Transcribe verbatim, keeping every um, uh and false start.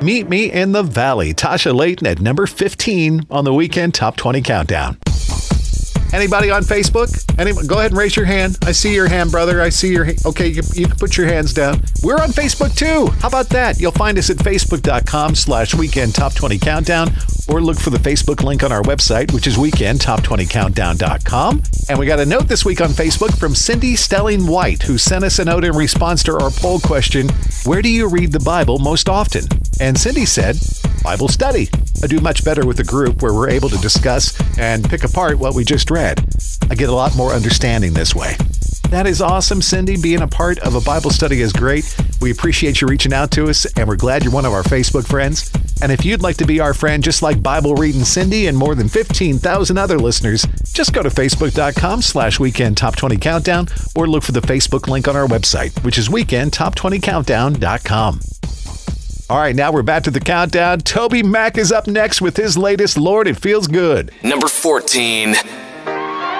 Meet Me in the Valley. Tasha Layton at number fifteen on the Weekend Top twenty Countdown. Anybody on Facebook? Anyone? Go ahead and raise your hand. I see your hand, brother. I see your hand. Okay, you, you can put your hands down. We're on Facebook too. How about that? You'll find us at facebook.com slash weekend top 20 countdown, or look for the Facebook link on our website, which is weekend top twenty countdown dot com. And we got a note this week on Facebook from Cindy Stelling White, who sent us a note in response to our poll question, where do you read the Bible most often? And Cindy said, Bible study. I do much better with a group where we're able to discuss and pick apart what we just read. I get a lot more understanding this way. That is awesome, Cindy. Being a part of a Bible study is great. We appreciate you reaching out to us, and we're glad you're one of our Facebook friends. And if you'd like to be our friend, just like Bible Reading Cindy and more than fifteen thousand other listeners, just go to facebook.com slash weekend top 20 countdown, or look for the Facebook link on our website, which is weekend top 20 countdown dot com. All right, now we're back to the countdown. Toby Mac is up next with his latest Lord, It Feels Good. Number fourteen.